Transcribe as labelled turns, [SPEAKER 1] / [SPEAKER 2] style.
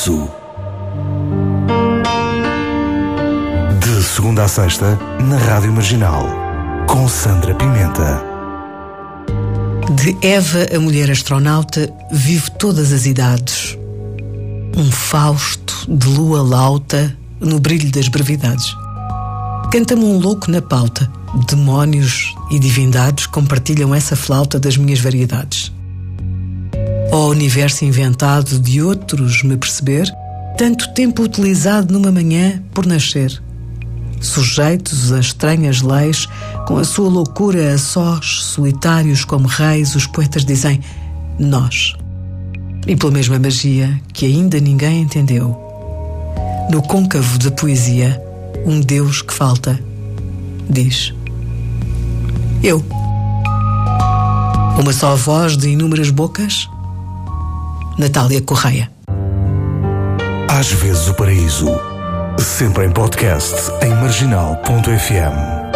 [SPEAKER 1] Paraíso. De segunda a sexta, na Rádio Marginal, com Sandra Pimenta.
[SPEAKER 2] De Eva, a mulher astronauta, vive todas as idades. Um Fausto de lua lauta no brilho das brevidades. Canta-me um louco na pauta. Demónios e divindades compartilham essa flauta das minhas variedades. Ó universo inventado de outros me perceber, tanto tempo utilizado numa manhã por nascer. Sujeitos a estranhas leis, com a sua loucura a sós, solitários como reis, os poetas dizem nós. E pela mesma magia que ainda ninguém entendeu, no côncavo da poesia, um Deus que falta diz: eu. Uma só voz de inúmeras bocas. Natália Correia.
[SPEAKER 1] Às vezes o paraíso, sempre em podcast em marginal.fm.